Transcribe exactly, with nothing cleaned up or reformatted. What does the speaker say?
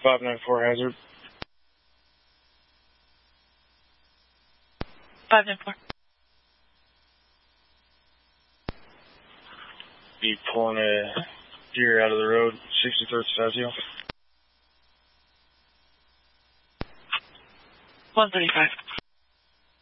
five nine four hazard. five nine four. Be pulling a deer out of the road, sixty-third Sazio. one thirty-five.